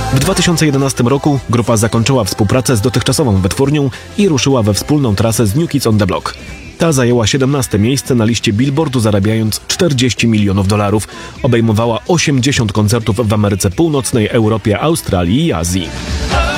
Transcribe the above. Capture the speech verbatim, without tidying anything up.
W dwa tysiące jedenastym roku grupa zakończyła współpracę z dotychczasową wytwórnią i ruszyła we wspólną trasę z New Kids on the Block. Ta zajęła siedemnaste miejsce na liście Billboardu, zarabiając czterdzieści milionów dolarów. Obejmowała osiemdziesiąt koncertów w Ameryce Północnej, Europie, Australii i Azji.